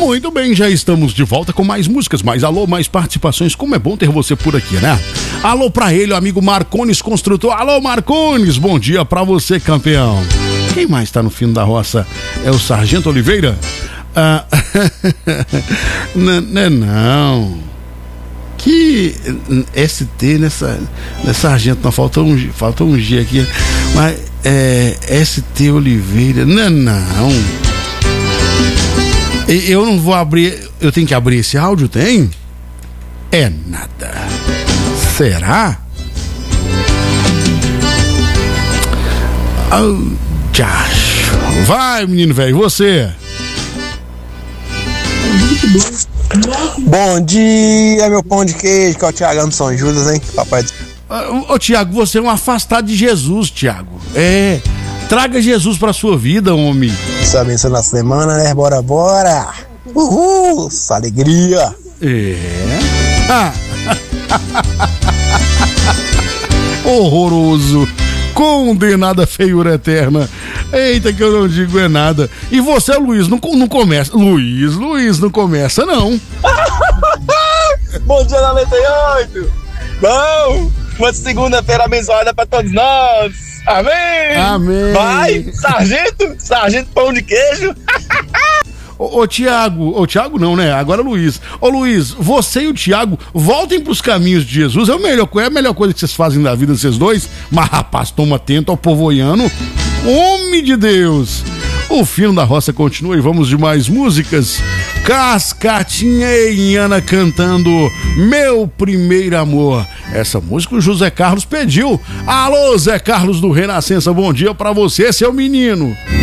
Muito bem, já estamos de volta com mais músicas, mais alô, mais participações. Como é bom ter você por aqui, né? Alô pra ele, o amigo Marcones Construtor. Alô, Marcones, bom dia pra você, campeão. Quem mais tá no fim da roça? É o Sargento Oliveira? Não. Que ST nessa Sargento, não, faltou um G aqui. Mas ST Oliveira. Não. Eu não vou abrir. Eu tenho que abrir esse áudio, tem? É nada. Será? Vai, menino velho, você. Bom dia, meu pão de queijo, que é o Tiagão de São Judas, hein? Papai. Ô, Tiago, você é um afastado de Jesus, Tiago. Traga Jesus pra sua vida, homem. Isso abençoa na semana, né? Bora! Uhul! Essa alegria! Horroroso! Condenada feiura eterna. Eita, que eu não digo nada. E você, Luiz, não começa. Luiz, não começa, não. Bom dia, 98! Bom! Uma segunda-feira abençoada pra todos nós! Amém! Vai, Sargento Pão de Queijo! Ô Tiago não, né? Agora Luiz. Ô Luiz, você e o Tiago voltem pros caminhos de Jesus. É a melhor coisa que vocês fazem da vida, vocês dois. Mas rapaz, toma atento ao povo oiano. Homem de Deus! O fino da roça continua e vamos de mais músicas. Cascatinha e Ana cantando Meu Primeiro Amor. Essa música o José Carlos pediu. Alô, Zé Carlos do Renascença, bom dia pra você, seu menino.